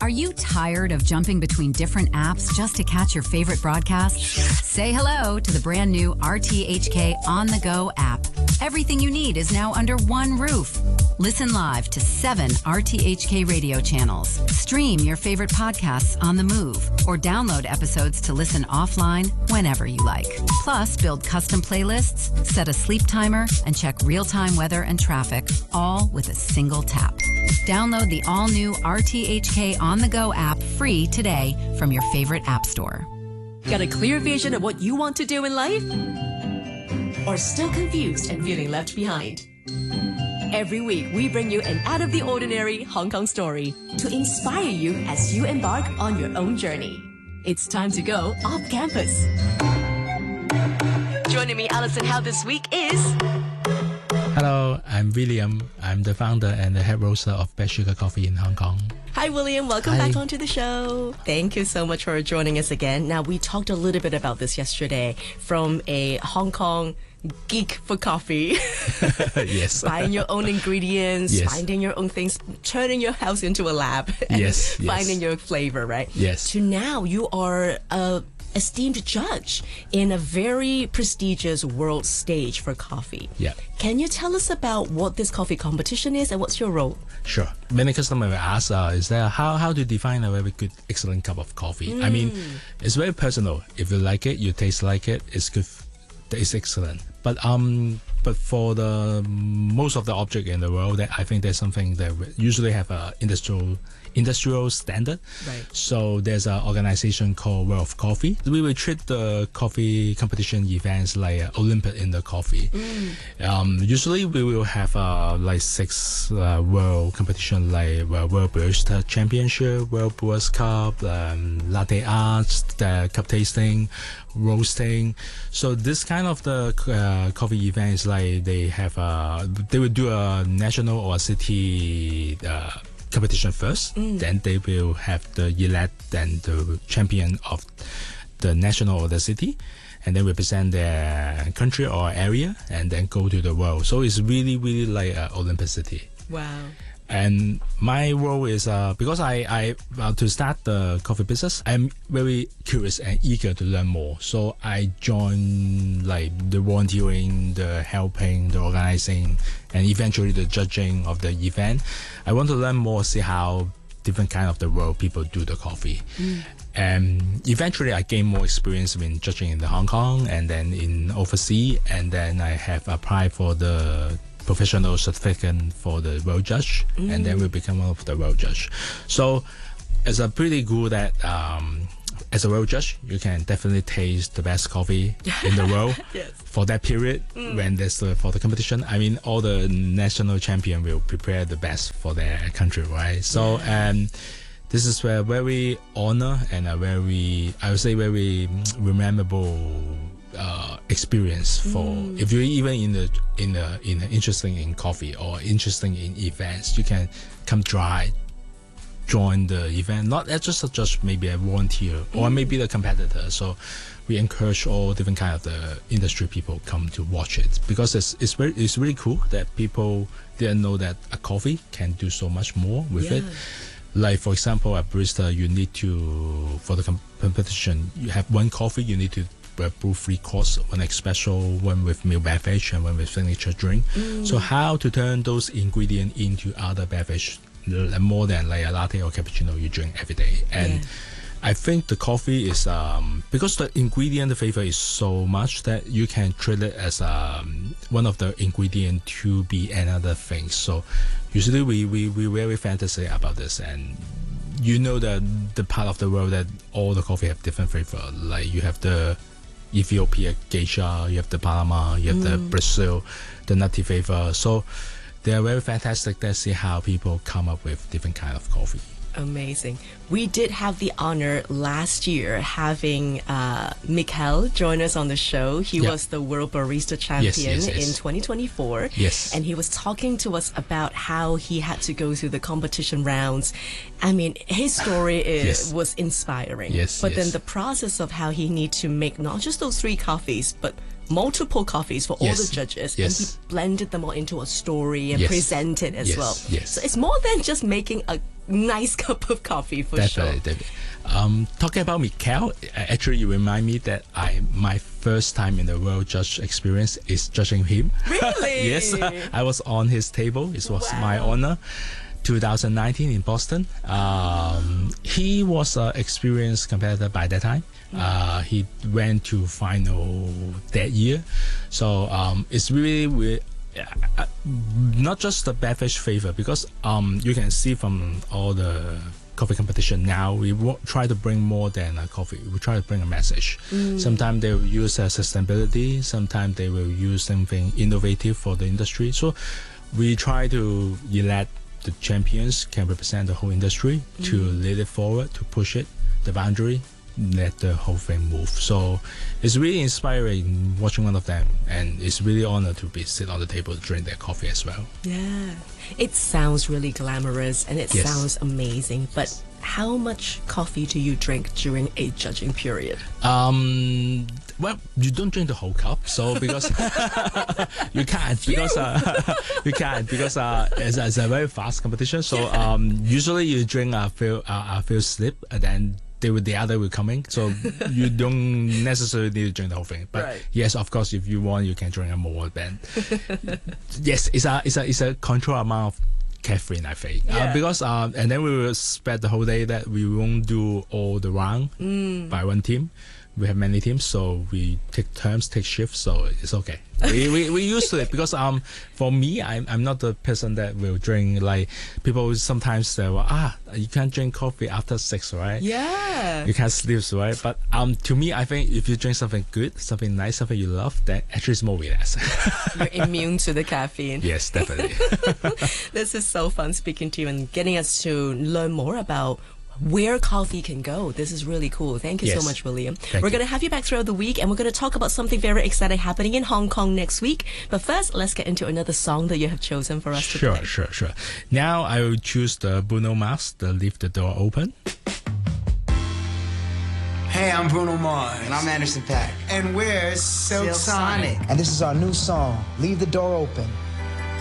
Are you tired of jumping between different apps just to catch your favorite broadcast? Say hello to the brand new RTHK On The Go app. Everything you need is now under one roof. Listen live to 7 RTHK radio channels. Stream your favorite podcasts on the move or download episodes to listen offline whenever you like. Plus, build custom playlists, set a sleep timer, and check real-time weather and traffic, all with a single tap. Download the all-new RTHK On The Go app free today from your favorite app store. Got a clear vision of what you want to do in life? Or still confused and feeling left behind? Every week, we bring you an out-of-the-ordinary Hong Kong story to inspire you as you embark on your own journey. It's time to go off campus. Joining me, Alison Howe, this week is... Hello, I'm William. I'm the founder and the head roaster of Best Sugar Coffee in Hong Kong. Hi, William. Welcome back onto the show. Thank you so much for joining us again. Now, we talked a little bit about this yesterday from a Hong Kong geek for coffee. Yes. Buying your own ingredients, yes. finding your own things, turning your house into a lab, and yes. finding your flavor, right? Yes. To now, you are a esteemed judge in a very prestigious world stage for coffee. Yeah. Can you tell us about what this coffee competition is and what's your role? Sure. Many customers will ask, is there how to define a very good, excellent cup of coffee? I mean, it's very personal. If you like it, you taste like it, it's good, it's excellent. But for the most of the object in the world, that I think there's something that we usually have a industrial standard. Right. So there's an organization called World of Coffee. We will treat the coffee competition events like Olympic in the coffee. Usually we will have like 6 world competition, like World Barista Championship, World Brewers Cup, Latte Arts, the cup tasting, roasting. So this kind of the coffee events, like they will do a national or a city competition first, then they will have the elect and the champion of the national or the city, and then represent their country or area, and then go to the world. So it's really, really like Olympicity. Wow. And my role is because I to start the coffee business, I'm very curious and eager to learn more. So I joined like the volunteering, the helping, the organizing, and eventually the judging of the event. I want to learn more, see how different kind of the world people do the coffee. And eventually I gained more experience in judging in the Hong Kong and then in overseas, and then I have applied for the professional certificate for the world judge, and then we become one of the world judge. So it's a pretty good that as a world judge, you can definitely taste the best coffee in the world. Yes. For that period when there's for the competition. I mean, all the national champion will prepare the best for their country, right? So this is a very honor and a very, I would say, very memorable experience for if you're even in interesting in coffee or interesting in events, you can come join the event, not as just a judge, maybe a volunteer or maybe the competitor. So we encourage all different kind of the industry people come to watch it, because it's really cool that people didn't know that a coffee can do so much more with it. Like, for example, a barista, you need to, for the competition, you have one coffee, you need to brew 3 course, one espresso, one with milk beverage, and one with signature drink. So how to turn those ingredients into other beverage, more than like a latte or cappuccino you drink every day. And I think the coffee is because the ingredient, the flavor is so much that you can treat it as one of the ingredient to be another thing. So usually we very fantasy about this, and you know that the part of the world that all the coffee have different flavor. Like you have the Ethiopia geisha, you have the Panama, you have the Brazil, the nutty flavor. So they are very fantastic to see how people come up with different kind of coffee. Amazing. We did have the honor last year having Mikhail join us on the show. He was the World Barista Champion in 2024. Yes. And he was talking to us about how he had to go through the competition rounds. I mean, his story was inspiring. Yes. But then the process of how he need to make not just those 3 coffees, but multiple coffees for all Yes. the judges, Yes. and he blended them all into a story and Yes. presented as Yes. well. Yes. So it's more than just making a nice cup of coffee for Definitely, sure. definitely. Talking about Mikael, actually, you remind me that my first time in the World Judge experience is judging him. Really? Yes, I was on his table. It was my Wow. honor. 2019 in Boston. He was an experienced competitor by that time. He went to final that year, so it's really not just the beverage flavor, because you can see from all the coffee competition now, we try to bring more than a coffee. We try to bring a message. Sometimes they will use sustainability, sometimes they will use something innovative for the industry. So we try to let the champions can represent the whole industry to lead it forward, to push it, the boundary, let the whole thing move. So it's really inspiring watching one of them, and it's really honored to be sit on the table to drink their coffee as well. Yeah. It sounds really glamorous and it Yes. sounds amazing, but how much coffee do you drink during a judging period? Well, you don't drink the whole cup, so because you can't because it's a very fast competition. So usually you drink a few sip, and then the other will coming. So you don't necessarily need to drink the whole thing. But Right. yes, of course, if you want, you can drink a more. Then yes, it's a control amount of caffeine, I think. Yeah. Because and then we will spread the whole day that we won't do all the round by one team. We have many teams, so we take turns, take shifts, so it's okay. we used to it, because for me, I'm not the person that will drink, like people sometimes say, well, you can't drink coffee after 6, right? Yeah. You can't sleep, right? But to me, I think if you drink something good, something nice, something you love, then actually it's more relaxed. You're immune to the caffeine. Yes, definitely. This is so fun speaking to you and getting us to learn more about where coffee can go. This is really cool. Thank you so Yes. much, William. Thank We're you. going to have you back throughout the week, and we're going to talk about something very exciting happening in Hong Kong next week. But first, let's get into another song that you have chosen for us to play. Sure. Now I will choose the Bruno Mars, the Leave the Door Open. Hey, I'm Bruno Mars. And I'm Anderson .Paak. And we're Silk Sonic. And this is our new song, Leave the Door Open.